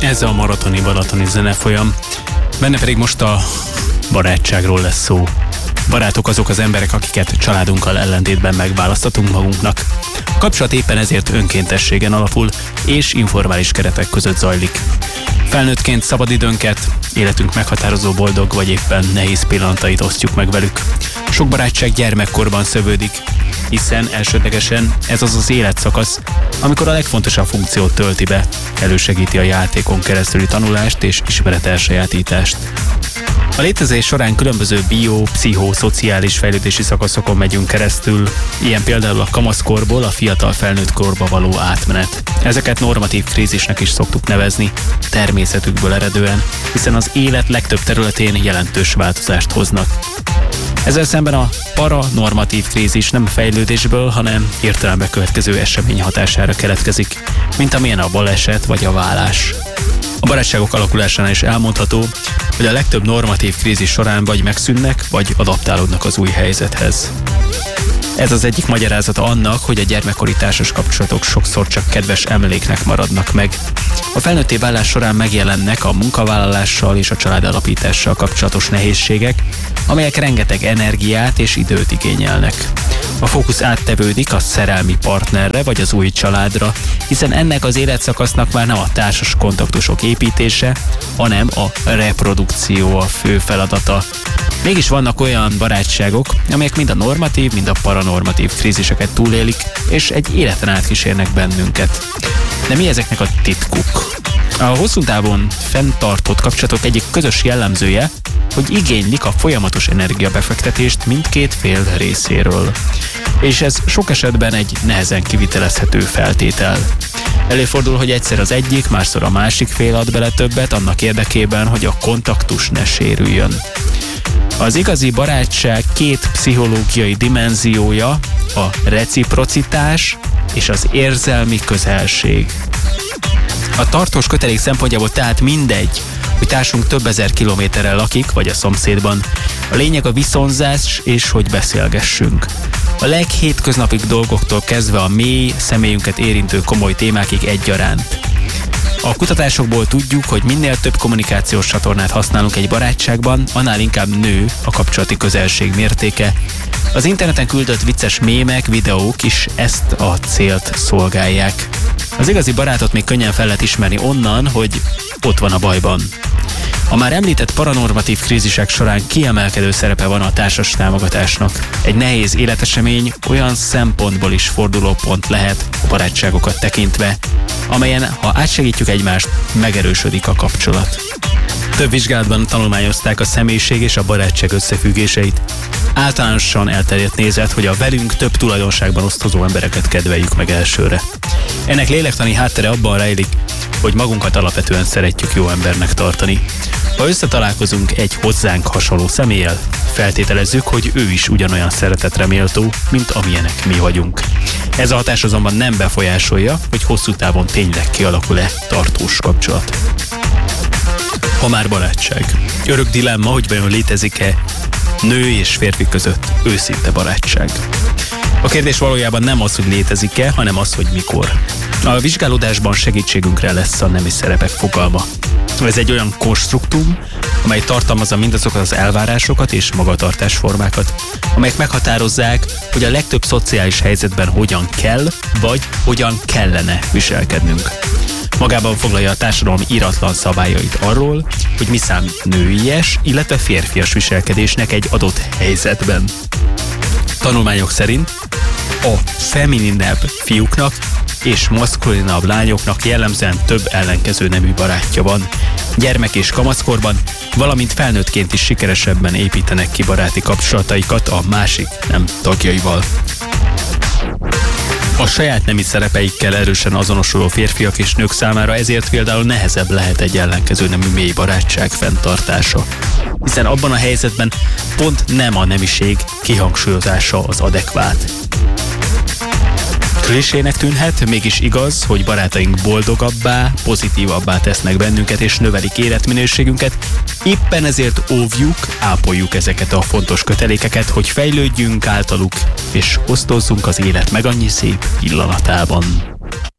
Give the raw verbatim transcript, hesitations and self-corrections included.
Ez a maratoni balatoni zenefolyam. Benne pedig most a barátságról lesz szó. Barátok azok az emberek, akiket családunkkal ellentétben megválasztatunk magunknak. A kapcsolat éppen ezért önkéntességen alapul, és informális keretek között zajlik. Felnőttként szabadidőnket, életünk meghatározó boldog vagy éppen nehéz pillanatait osztjuk meg velük. Sok barátság gyermekkorban szövődik, hiszen elsődlegesen ez az az életszakasz, amikor a legfontosabb funkciót tölti be, elősegíti a játékon keresztüli tanulást és ismeret elsajátítást. A létezés során különböző bio, pszicho, szociális fejlődési szakaszokon megyünk keresztül, ilyen például a kamaszkorból a fiatal felnőtt korba való átmenet. Ezeket normatív krízisnek is szoktuk nevezni, természetükből eredően, hiszen az élet legtöbb területén jelentős változást hoznak. Ezzel szemben a paranormatív krízis nem fejlődésből, hanem hirtelen bekövetkező esemény hatására keletkezik, mint amilyen a baleset vagy a válás. A barátságok alakulásánál is elmondható, hogy a legtöbb normatív krízis során vagy megszűnnek, vagy adaptálódnak az új helyzethez. Ez az egyik magyarázata annak, hogy a gyermekkori társas kapcsolatok sokszor csak kedves emléknek maradnak meg. A felnőtté válás során megjelennek a munkavállalással és a családalapítással kapcsolatos nehézségek, amelyek rengeteg energiát és időt igényelnek. A fókusz áttevődik a szerelmi partnerre vagy az új családra, hiszen ennek az életszakasznak már nem a társas kontaktusok építése, hanem a reprodukció a fő feladata. Mégis vannak olyan barátságok, amelyek mind a normatív, mind a paranormatív kríziseket túlélik, és egy életen át kísérnek bennünket. De mi ezeknek a titkuk? A hosszú távon fenntartott kapcsolatok egyik közös jellemzője, hogy igénylik a folyamatos energiabefektetést mindkét fél részéről. És ez sok esetben egy nehezen kivitelezhető feltétel. Előfordul, hogy egyszer az egyik, másszor a másik fél ad bele többet annak érdekében, hogy a kontaktus ne sérüljön. Az igazi barátság két pszichológiai dimenziója a reciprocitás és az érzelmi közelség. A tartós kötelék szempontjából tehát mindegy, hogy társunk több ezer kilométerrel lakik, vagy a szomszédban. A lényeg a viszonzás és hogy beszélgessünk. A leghétköznapibb dolgoktól kezdve a mély, személyünket érintő komoly témákig egyaránt. A kutatásokból tudjuk, hogy minél több kommunikációs csatornát használunk egy barátságban, annál inkább nő a kapcsolati közelség mértéke. Az interneten küldött vicces mémek, videók is ezt a célt szolgálják. Az igazi barátot még könnyen fel lehet ismerni onnan, hogy ott van a bajban. A már említett paranormatív krízisek során kiemelkedő szerepe van a társas támogatásnak. Egy nehéz életesemény olyan szempontból is fordulópont lehet a barátságokat tekintve, amelyen, ha átsegítjük egymást, megerősödik a kapcsolat. Több vizsgálatban tanulmányozták a személyiség és a barátság összefüggéseit. Általánosan elterjedt nézet, hogy a velünk több tulajdonságban osztozó embereket kedveljük meg elsőre. Ennek lélektani háttere abban rejlik, hogy magunkat alapvetően szeretjük jó embernek tartani. Ha összetalálkozunk egy hozzánk hasonló személlyel, feltételezzük, hogy ő is ugyanolyan szeretetre méltó, mint amilyenek mi vagyunk. Ez a hatás azonban nem befolyásolja, hogy hosszú távon tényleg kialakul-e tartós kapcsolat. Ha már barátság. Örök dilemma, hogy vajon létezik-e nő és férfi között őszinte barátság. A kérdés valójában nem az, hogy létezik-e, hanem az, hogy mikor. A vizsgálódásban segítségünkre lesz a nemi szerepek fogalma. Ez egy olyan konstruktum, amely tartalmazza mindazokat az elvárásokat és magatartásformákat, amelyek meghatározzák, hogy a legtöbb szociális helyzetben hogyan kell, vagy hogyan kellene viselkednünk. Magában foglalja a társadalom íratlan szabályait arról, hogy mi számít nőies, illetve férfias viselkedésnek egy adott helyzetben. Tanulmányok szerint a femininebb fiúknak és maszkulinabb lányoknak jellemzően több ellenkező nemű barátja van. Gyermek és kamaszkorban, valamint felnőttként is sikeresebben építenek ki baráti kapcsolataikat a másik nem tagjaival. A saját nemi szerepeikkel erősen azonosuló férfiak és nők számára ezért például nehezebb lehet egy ellenkező nemű mély barátság fenntartása. Hiszen abban a helyzetben pont nem a nemiség kihangsúlyozása az adekvát. Klisének tűnhet, mégis igaz, hogy barátaink boldogabbá, pozitívabbá tesznek bennünket és növelik életminőségünket. Éppen ezért óvjuk, ápoljuk ezeket a fontos kötelékeket, hogy fejlődjünk általuk és osztozzunk az élet meg annyi szép pillanatában.